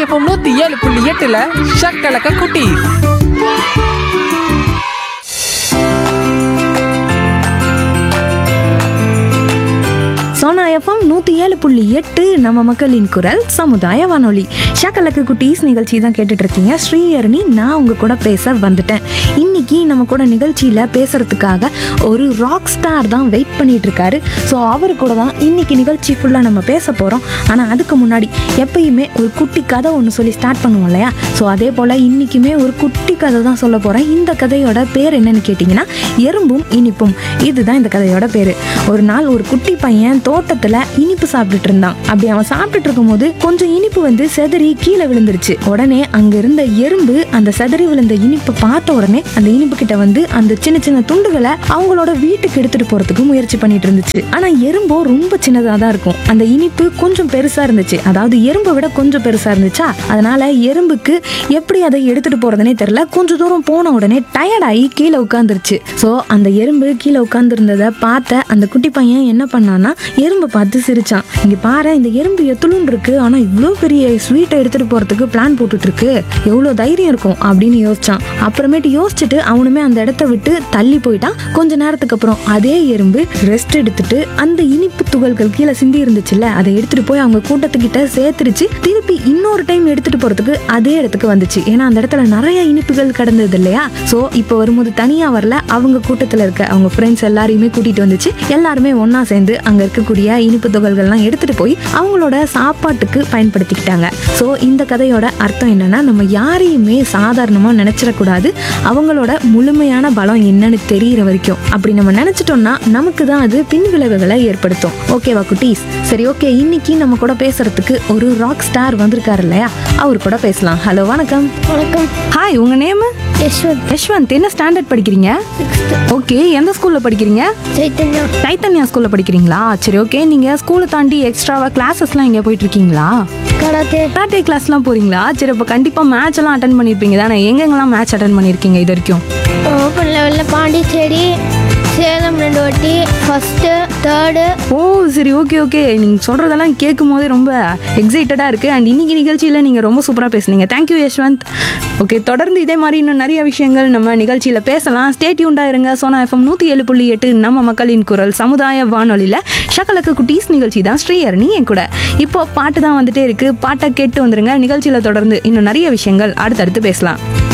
FM 107.8 ஷக்கலக்க குட்டி. Sona FM 107.8 நம்ம மக்களின் குரல் சமுதாய வானொலி. ஷக்கலக்கு குட்டீஸ் நிகழ்ச்சி தான் கேட்டுட்டு இருக்கீங்க. ஸ்ரீஹரணி நான் உங்க கூட பேச வந்துட்டேன். இன்னைக்கு நம்ம கூட நிகழ்ச்சியில பேசுறதுக்காக ஒரு ராக் ஸ்டார் தான் வெயிட் பண்ணிட்டு இருக்காரு. ஸோ அவரு கூட தான் இன்னைக்கு நிகழ்ச்சி ஃபுல்லா நம்ம பேச போறோம். ஆனா அதுக்கு முன்னாடி எப்பயுமே ஒரு குட்டி கதை ஒன்று சொல்லி ஸ்டார்ட் பண்ணுவோம் இல்லையா? ஸோ அதே போல இன்னைக்குமே ஒரு குட்டி கதை தான் சொல்ல போறேன். இந்த கதையோட பேர் என்னன்னு கேட்டீங்கன்னா எறும்பும் இனிப்பும். இதுதான் இந்த கதையோட பேரு. ஒரு நாள் ஒரு குட்டி பையன் தோட்டத்துல இனிப்பு சாப்பிட்டுட்டு இருந்தான். அப்படி அவன் சாப்பிட்டுட்டு இருக்கும் போது கொஞ்சம் இனிப்பு வந்து செதறி கீழே விழுந்துருச்சு. உடனே அங்க இருந்த எறும்பு அந்த செதறி விழுந்த இனிப்பை பார்த்த உடனே அந்த இனிப்பு கிட்ட வந்து அந்த சின்ன சின்ன துண்டுகளை அவங்களோட வீட்டுக்கு எடுத்துட்டு போறதுக்கு முயற்சி பண்ணிட்டு இருந்துச்சு. ஆனா எறும்போ ரொம்ப சின்னதா தான் இருக்கும். அந்த இனிப்பு கொஞ்சம் பெருசா இருந்துச்சு. அதாவது எறும்பை விட கொஞ்சம் பெருசா இருந்துச்சா, அதனால எறும்புக்கு எப்படி அதை எடுத்துட்டு போறதுனே தெரியல. கொஞ்சம் தூரம் போன உடனே டயர்டாகி கீழே உட்காந்துருச்சு. ஸோ அந்த எறும்பு கீழே உட்கார்ந்து இருந்ததை பார்த்த அந்த குட்டி பையன் என்ன பண்ணான்னா எறும்பை பார்த்து சிரிச்சான். இங்க பாரு, இந்த எறும்பு எத்துளுன்னு இருக்கு, ஆனா இவ்வளோ பெரிய ஸ்வீட்டை எடுத்துட்டு போறதுக்கு பிளான் போட்டுட்டு இருக்கு, எவ்வளோ தைரியம் இருக்கும் அப்படின்னு யோசிச்சான். அப்புறமேட்டு யோசிச்சுட்டு அவனுமே அந்த இடத்த விட்டு தள்ளி போயிட்டான். கொஞ்ச நேரத்துக்கு அப்புறம் அதே எறும்பு ரெஸ்ட் எடுத்துட்டு அந்த இனிப்பு துகள்கள் கீழே சிந்தி இருந்துச்சுல்ல, அதை எடுத்துட்டு போய் அவங்க கூட்டத்துக்கிட்ட சேர்த்துருச்சு. திருப்பி இன்னொரு டைம் எடுத்துட்டு போறதுக்கு அதே இடத்துக்கு வந்துச்சு. ஏன்னா அந்த இடத்துல நிறைய இனிப்புகள் கிடந்தது இல்லையா? ஸோ இப்போ வரும்போது தனியா வரல, அவங்க கூட்டத்தில் இருக்க அவங்க ஃப்ரெண்ட்ஸ் எல்லாரையுமே கூட்டிட்டு வந்துச்சு. எல்லாருமே ஒன்னா சேர்ந்து அங்க இருக்கக்கூடிய இனிப்பு துகள்கள்லாம் எடுத்துட்டு போய் அவங்களோட சாப்பாட்டுக்கு பயன்படுத்திக்கிட்டாங்க. ஸோ இந்த கதையோட அர்த்தம் என்னன்னா, நம்ம யாரையுமே சாதாரணமா நினைச்சிடக்கூடாது. அவங்களோட முழுமையான பலம் என்னன்னு தெரியற வரைக்கும் அப்படி நம்ம நினைச்சிட்டோம்னா நமக்கு தான் அது பின் விளைவுகளை ஏற்படுத்தும். ஓகேவா குட்டீஸ்? சரி, ஓகே. இன்னைக்கு நம்ம கூட பேசுறதுக்கு ஒரு ராக் ஸ்டார் வந்திருக்காரு இல்லையா? அவர் கூட பேசலாம். ஹலோ, வணக்கம். வணக்கம். ஹாய், உங்க நேம்? யஷ்வந்த். யஷ்வந்த். என்ன ஸ்டாண்டர்ட் படிக்கிறீங்க? 6th. ஓகே, எந்த ஸ்கூல்ல படிக்கிறீங்க? சைத்தன்யா. சைத்தன்யா ஸ்கூல்ல படிக்கிறீங்களா? சரி, ஓகே. நீங்க ஸ்கூலை தாண்டி எக்ஸ்ட்ராவா கிளாஸஸ்லாம் இங்கே போயிட்டு இருக்கீங்களா? கராட்டே கிளாஸ்லாம் போறீங்களா? சரி, அப்போ கண்டிப்பா மேட்ச் எல்லாம் அட்டன் பண்ணிருப்பீங்க தானே? எங்கெங்கெல்லாம் மேட்ச் அட்டன் பண்ணிருக்கீங்க இது வரைக்கும்? ஓப்பன் லெவலில் பாண்டிச்சேரி, சேலம் 2 வாட்டி, 1st, 3rd. ஓ, சரி, ஓகே ஓகே. நீங்கள் சொல்கிறதெல்லாம் கேட்கும் போதே ரொம்ப எக்ஸைட்டடாக இருக்குது. அண்ட் இன்னைக்கு நிகழ்ச்சியில் நீங்கள் ரொம்ப சூப்பராக பேசுனீங்க. தேங்க்யூ யஷ்வந்த். ஓகே, தொடர்ந்து இதே மாதிரி இன்னும் நிறைய விஷயங்கள் நம்ம நிகழ்ச்சியில் பேசலாம். ஸ்டே டியூன்டாக இருங்க. சோனா எஃப்எம் 107.8 நம்ம மக்களின் குரல் சமுதாய வானொலியில் ஷக்கலக்கு குட்டீஸ் நிகழ்ச்சி தான். ஸ்ரீஹரணி என் கூட. இப்போ பாட்டு தான் வந்துட்டே இருக்குது. பாட்டை கேட்டு வந்துருங்க. நிகழ்ச்சியில் தொடர்ந்து இன்னும் நிறைய விஷயங்கள் அடுத்தடுத்து பேசலாம்.